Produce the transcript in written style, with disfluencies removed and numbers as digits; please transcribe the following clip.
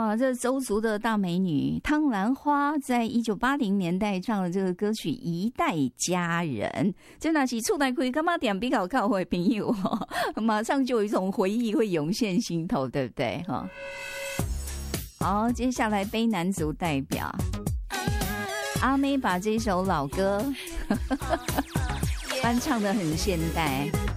哇，这周族的大美女汤兰花在1980年代唱的这个歌曲《一代佳人》，真的是厝内开干嘛点比较靠的朋友马上就有一种回忆会涌现心头，对不对哈？好，接下来卑南族代表阿妹把这首老歌翻唱得很现代。